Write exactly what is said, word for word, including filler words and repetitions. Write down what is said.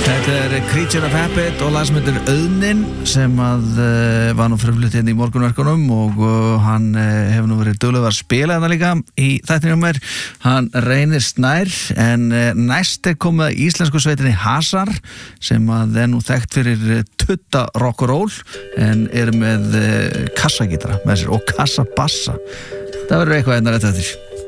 Þetta er Creature of Habit og lag sem heitir Auðnin sem að uh, var nú frumflutt hérna í morgunverkunum og uh, hann uh, hefur nú verið duglegur að spila þetta líka í þættinum um mér. Hann Reynir Snær en uh, næst er komið að íslensku sveitinni Hasar sem að er nú þekkt fyrir uh, tutta rock'n'roll en er með uh, kassagítara með sér og kassabassa. Það verður eitthvað einnig rétt eftir.